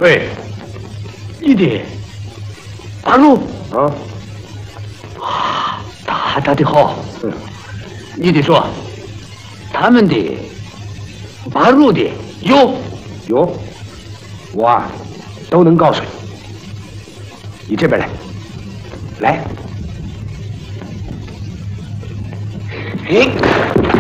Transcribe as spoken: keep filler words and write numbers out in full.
喂，你的八路啊， 啊，大大的好。 嗯， 你得说，他们的八路的有有，我啊都能告诉你。你这边来，来， 哎。